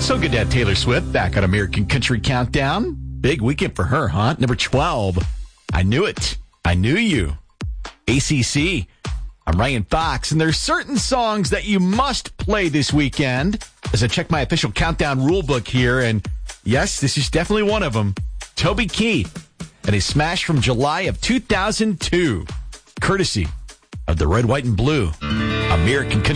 So good to have Taylor Swift back on American Country Countdown. Big weekend for her, huh? Number 12. I Knew It. I Knew You. ACC. I'm Ryan Fox, and there's certain songs that you must play this weekend. As I check my official countdown rulebook here, and yes, this is definitely one of them. Toby Keith and his smash from July of 2002, courtesy of the Red, White, and Blue American Country